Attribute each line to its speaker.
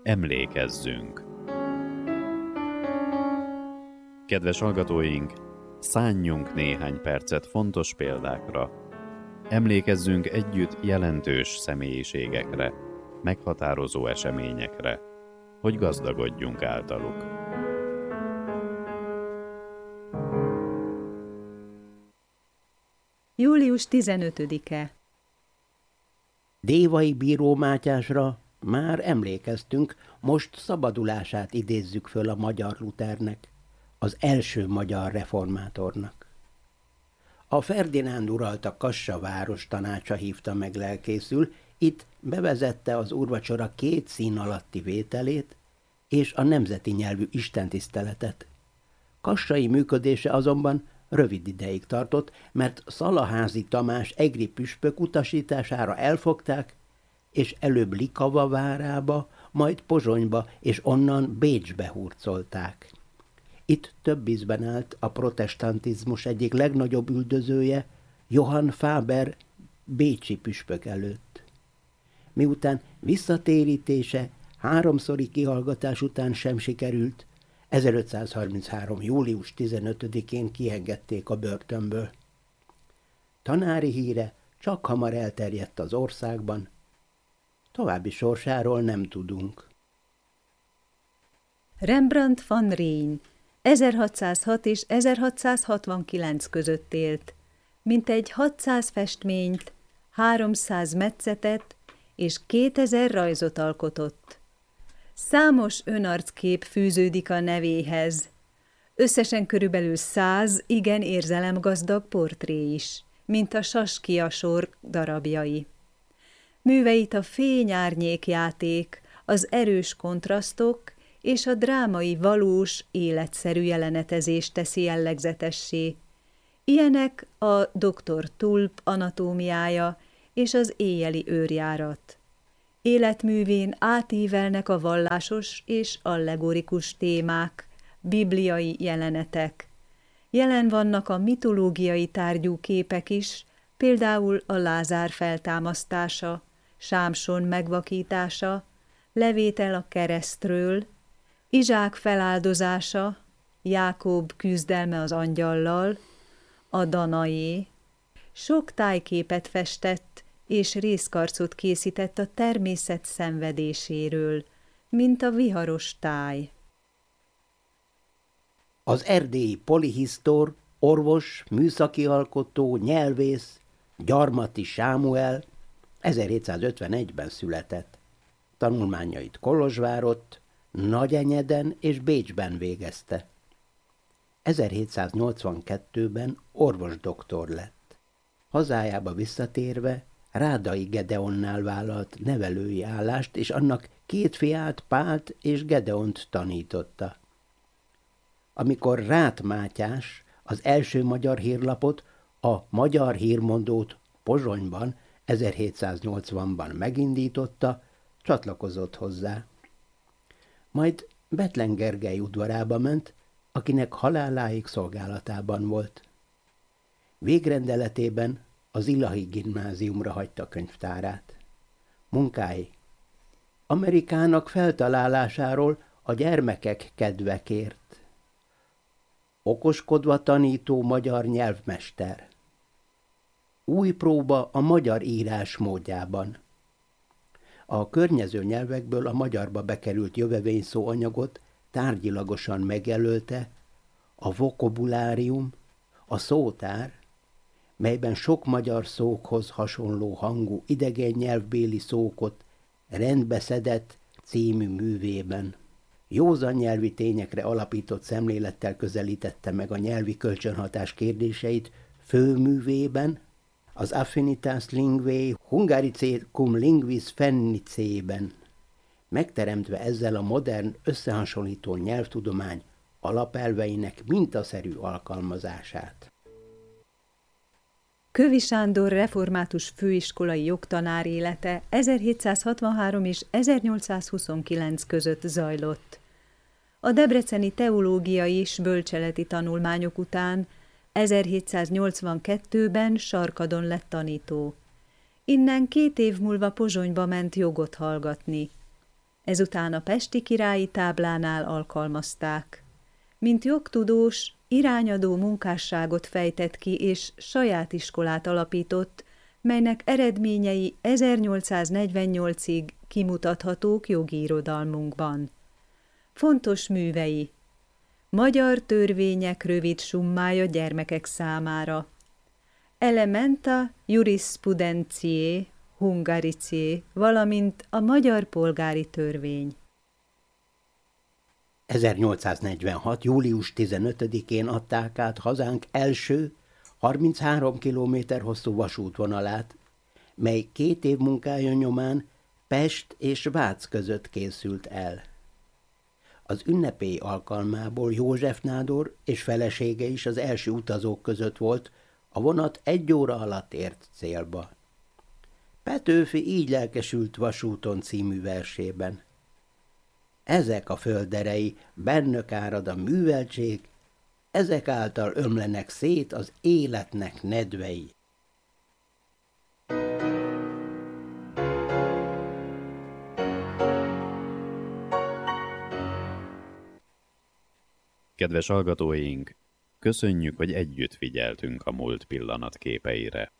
Speaker 1: Emlékezzünk! Kedves hallgatóink, szánjunk néhány percet fontos példákra. Emlékezzünk együtt jelentős személyiségekre, meghatározó eseményekre, hogy gazdagodjunk általuk.
Speaker 2: Július 15-e.
Speaker 3: Dévai bíró Mátyásra már emlékeztünk, most szabadulását idézzük föl a magyar Luthernek, az első magyar reformátornak. A Ferdinánd uralta Kassa város tanácsa hívta meg lelkészül, itt bevezette az úrvacsora 2 szín alatti vételét és a nemzeti nyelvű istentiszteletet. Kassai működése azonban rövid ideig tartott, mert Szalaházi Tamás egri püspök utasítására elfogták, és előbb Likava várába, majd Pozsonyba, és onnan Bécsbe hurcolták. Itt több ízben állt a protestantizmus egyik legnagyobb üldözője, Johann Faber bécsi püspök előtt. Miután visszatérítése 3-szori kihallgatás után sem sikerült, 1533. július 15-én kiengedték a börtönből. Tanári híre csak hamar elterjedt az országban, további sorsáról nem tudunk.
Speaker 2: Rembrandt van Rijn 1606 és 1669 között élt. Mintegy 600 festményt, 300 metszetet és 2000 rajzot alkotott. Számos önarckép fűződik a nevéhez. Összesen körülbelül 100 igen érzelemgazdag portré is, mint a Saskia sor darabjai. Műveit a fény-árnyék játék, az erős kontrasztok és a drámai valós, életszerű jelenetezés teszi jellegzetessé. Ilyenek a Dr. Tulp anatómiája és az éjjeli őrjárat. Életművén átívelnek a vallásos és allegorikus témák, bibliai jelenetek. Jelen vannak a mitológiai tárgyú képek is, például a Lázár feltámasztása, Sámson megvakítása, levétel a keresztről, Izsák feláldozása, Jákob küzdelme az angyallal, a Danaé. Sok tájképet festett, és részkarcot készített a természet szenvedéséről, mint a viharos táj.
Speaker 3: Az erdélyi polihisztor, orvos, műszaki alkotó, nyelvész, Gyarmati Sámuel 1751-ben született. Tanulmányait Kolozsvárott, Nagyenyeden és Bécsben végezte. 1782-ben orvosdoktor lett. Hazájába visszatérve Rádai Gedeonnál vállalt nevelői állást, és annak 2 fiát, Pált és Gedeont tanította. Amikor Ráth Mátyás az első magyar hírlapot, a Magyar Hírmondót Pozsonyban 1780-ban megindította, csatlakozott hozzá. Majd Bethlen Gergely udvarába ment, akinek haláláig szolgálatában volt. Végrendeletében az Illahi Gimnáziumra hagyta könyvtárát. Munkái: Amerikának feltalálásáról a gyermekek kedvekért. Okoskodva tanító magyar nyelvmester. Új próba a magyar írás módjában. A környező nyelvekből a magyarba bekerült jövevényszó anyagot tárgyilagosan megjelölte a vokabulárium, a szótár, melyben sok magyar szókhoz hasonló hangú idegen nyelvbéli szókot rendbe szedett című művében. Józan nyelvi tényekre alapított szemlélettel közelítette meg a nyelvi kölcsönhatás kérdéseit főművében, az Affinitas Linguae Hungaricae cum Linguis Fennicében, megteremtve ezzel a modern összehasonlító nyelvtudomány alapelveinek mintaszerű alkalmazását.
Speaker 2: Kövi Sándor református főiskolai jogtanár élete 1763 és 1829 között zajlott. A debreceni teológiai és bölcseleti tanulmányok után 1782-ben Sarkadon lett tanító. Innen 2 év múlva Pozsonyba ment jogot hallgatni. Ezután a pesti királyi táblánál alkalmazták. Mint jogtudós, irányadó munkásságot fejtett ki, és saját iskolát alapított, melynek eredményei 1848-ig kimutathatók jogi irodalmunkban. Fontos művei: Magyar törvények rövid summája gyermekek számára, Elementa Jurisprudentiae Hungariciae, valamint a magyar polgári törvény.
Speaker 3: 1846. július 15-én adták át hazánk első 33 kilométer hosszú vasútvonalát, mely 2 év munkája nyomán Pest és Vác között készült el. Az ünnepély alkalmából József nádor és felesége is az első utazók között volt, a vonat 1 óra alatt ért célba. Petőfi így lelkesült Vasúton című versében: ezek a földerei, bennök árad a műveltség, ezek által ömlenek szét az életnek nedvei.
Speaker 1: Kedves hallgatóink, köszönjük, hogy együtt figyeltünk a múlt pillanatképeire.